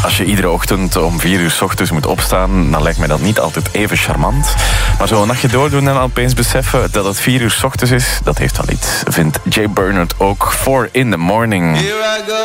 Als je iedere ochtend om 4 uur 's ochtends moet opstaan, dan lijkt mij dat niet altijd even charmant. Maar zo een nachtje doordoen en dan opeens beseffen dat het 4 uur 's ochtends is, dat heeft wel iets. Vindt Jay Bernard ook. 4 in the morning.